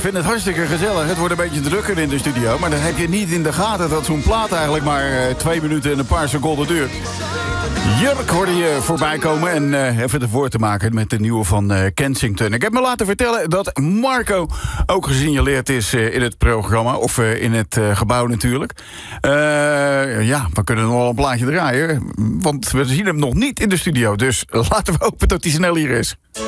vind het hartstikke gezellig. Het wordt een beetje drukker in de studio. Maar dan heb je niet in de gaten dat zo'n plaat eigenlijk maar 2 minuten en een paar seconden duurt. Jurk hoorde je voorbij komen. En even ervoor te maken met de nieuwe van Kensington. Ik heb me laten vertellen dat Marco ook gesignaleerd is in het programma. Of in het gebouw natuurlijk. Ja, we kunnen nog wel een plaatje draaien. Want we zien hem nog niet in de studio. Dus laten we hopen dat hij snel hier is.